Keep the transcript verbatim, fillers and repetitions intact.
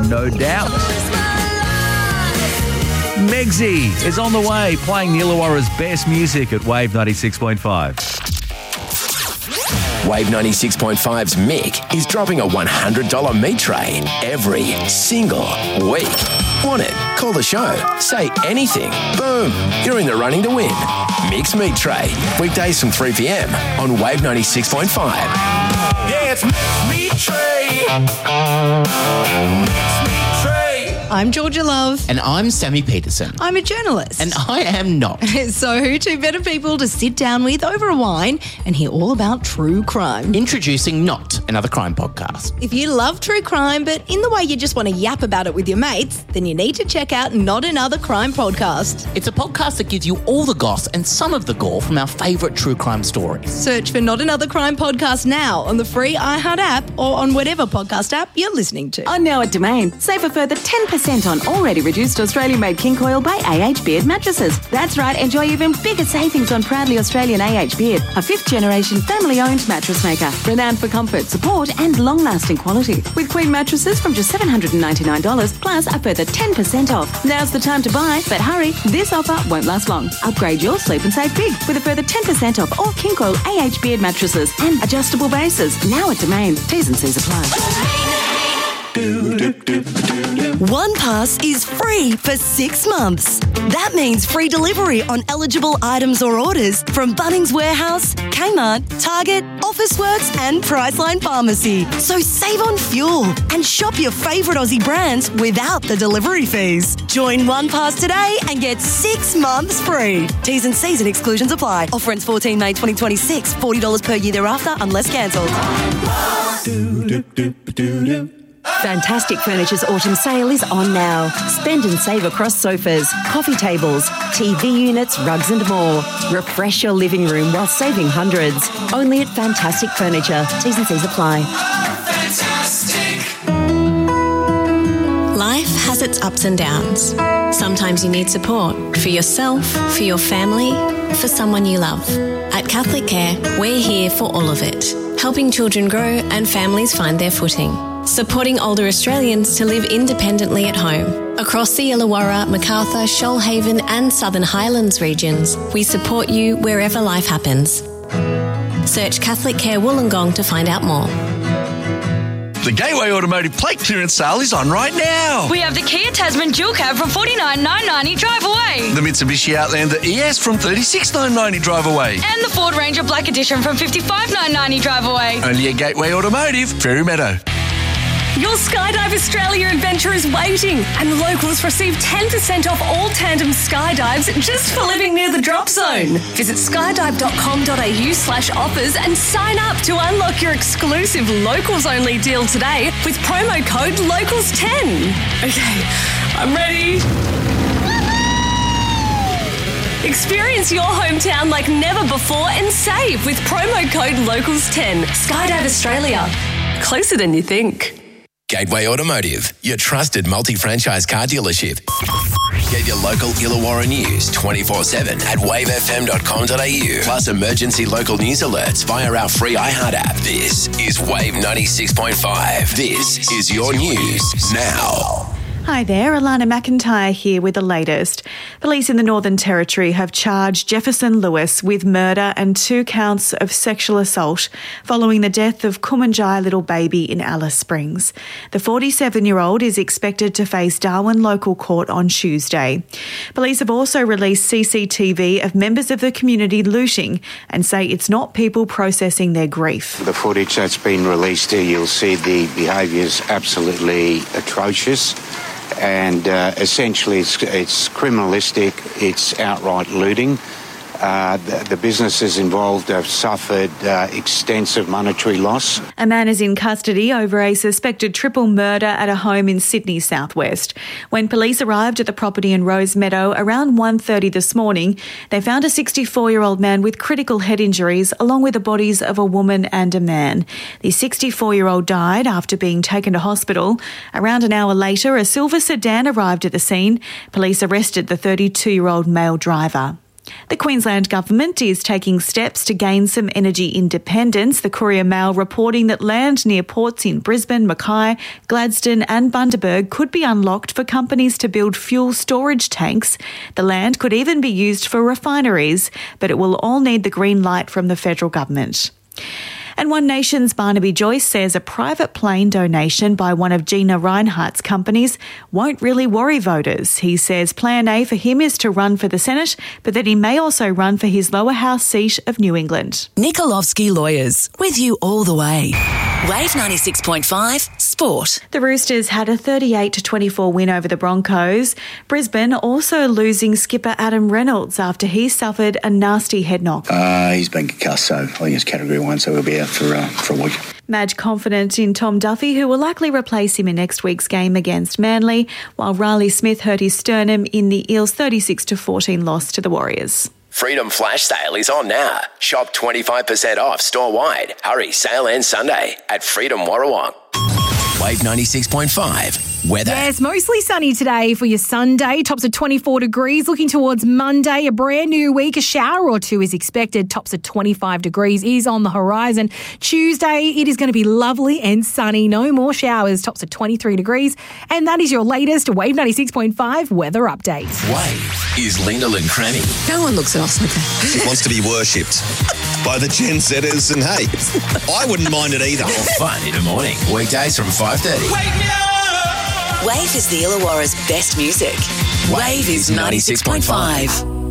no doubt. Megzy is on the way, playing the Illawarra's best music at Wave ninety-six point five. Wave ninety-six point five's Mick is dropping a one hundred dollars meat tray every single week. Want it? Call the show. Say anything. Boom. You're in the running to win. Mick's Meat Tray. Weekdays from three p.m. on Wave ninety-six point five. Yeah, it's Mick's Meat Tray. Mick's Meat Tray. I'm Georgia Love. And I'm Sammy Peterson. I'm a journalist. And I am not. So who two better people to sit down with over a wine and hear all about true crime? Introducing Not, another crime podcast. If you love true crime, but in the way you just want to yap about it with your mates, then you need to check out Not Another Crime Podcast. It's a podcast that gives you all the goss and some of the gore from our favourite true crime stories. Search for Not Another Crime Podcast now on the free iHeart app or on whatever podcast app you're listening to. On now at Domain, save a further ten percent on already reduced Australian-made King Coil by A H Beard mattresses. That's right, enjoy even bigger savings on proudly Australian A H Beard, a fifth-generation family-owned mattress maker, renowned for comfort, support and long-lasting quality. With Queen mattresses from just seven hundred ninety-nine dollars plus a further ten percent off. Now's the time to buy, but hurry, this offer won't last long. Upgrade your sleep and save big with a further ten percent off all King Coil A H Beard mattresses and adjustable bases. Now at Domain. T's and C's apply. One Pass is free for six months. That means free delivery on eligible items or orders from Bunnings Warehouse, Kmart, Target, Officeworks and Priceline Pharmacy. So save on fuel and shop your favourite Aussie brands without the delivery fees. Join One Pass today and get six months free. T's and C's and exclusions apply. Offer ends fourteen May twenty twenty-six. forty dollars per year thereafter unless cancelled. Fantastic Furniture's autumn sale is on now. Spend and save across sofas, coffee tables, T V units, rugs and more. Refresh your living room while saving hundreds. Only at Fantastic Furniture. T's and C's apply. Fantastic. Life has its ups and downs. Sometimes you need support for yourself, for your family, for someone you love. At Catholic Care, we're here for all of it, helping children grow and families find their footing. Supporting older Australians to live independently at home. Across the Illawarra, Macarthur, Shoalhaven and Southern Highlands regions, we support you wherever life happens. Search Catholic Care Wollongong to find out more. The Gateway Automotive plate clearance sale is on right now. We have the Kia Tasman dual cab from forty-nine thousand nine hundred ninety drive away. The Mitsubishi Outlander E S from thirty-six thousand nine hundred ninety drive away. And the Ford Ranger Black Edition from fifty-five thousand nine hundred ninety drive away. Only at Gateway Automotive, Fairy Meadow. Your Skydive Australia adventure is waiting, and locals receive ten percent off all tandem skydives just for living near the drop zone. Visit skydive.com.au slash offers and sign up to unlock your exclusive locals-only deal today with promo code locals ten. Okay, I'm ready. Experience your hometown like never before and save with promo code locals ten. Skydive Australia. Closer than you think. Gateway Automotive, your trusted multi-franchise car dealership. Get your local Illawarra news twenty-four seven at wave f m dot com dot a u. Plus emergency local news alerts via our free iHeart app. This is Wave ninety-six point five. This is your news now. Hi there, Alana McIntyre here with the latest. Police in the Northern Territory have charged Jefferson Lewis with murder and two counts of sexual assault following the death of Kumanjai little baby in Alice Springs. The forty-seven-year-old is expected to face Darwin Local Court on Tuesday. Police have also released C C T V of members of the community looting and say it's not people processing their grief. The footage that's been released here, you'll see the behaviour is absolutely atrocious. And uh, essentially it's, it's criminalistic, it's outright looting. Uh, the, the businesses involved have suffered uh, extensive monetary loss. A man is in custody over a suspected triple murder at a home in Sydney southwest. When police arrived at the property in Rose Meadow around one thirty this morning, they found a sixty-four-year-old man with critical head injuries along with the bodies of a woman and a man. The sixty-four-year-old died after being taken to hospital. Around an hour later, a silver sedan arrived at the scene. Police arrested the thirty-two-year-old male driver. The Queensland Government is taking steps to gain some energy independence. The Courier Mail reporting that land near ports in Brisbane, Mackay, Gladstone and Bundaberg could be unlocked for companies to build fuel storage tanks. The land could even be used for refineries, but it will all need the green light from the federal government. And One Nation's Barnaby Joyce says a private plane donation by one of Gina Rinehart's companies won't really worry voters. He says plan A for him is to run for the Senate, but that he may also run for his lower house seat of New England. Nikolovsky Lawyers, with you all the way. Wave ninety-six point five Sport. The Roosters had a thirty-eight to twenty-four win over the Broncos. Brisbane also losing skipper Adam Reynolds after he suffered a nasty head knock. Uh, he's been concussed, so I think it's category one, so he'll be out for, uh, for a week. Madge confident in Tom Duffy, who will likely replace him in next week's game against Manly, while Riley Smith hurt his sternum in the Eels' thirty-six to fourteen loss to the Warriors. Freedom Flash Sale is on now. Shop twenty-five percent off store-wide. Hurry, sale ends Sunday at Freedom Warrawong. Wave ninety-six point five. Weather. Yes, mostly sunny today for your Sunday. Tops at twenty-four degrees. Looking towards Monday, a brand new week. A shower or two is expected. Tops at twenty-five degrees is on the horizon. Tuesday, it is going to be lovely and sunny. No more showers. Tops at twenty-three degrees. And that is your latest Wave ninety-six point five weather update. Wave is Linda Cranny. No one looks at us like that. She wants to be worshipped by the Gen Zers, and hey, I wouldn't mind it either. Fun in the morning. Weekdays from five thirty. Wake me up! Wave is the Illawarra's best music. Wave is ninety-six point five.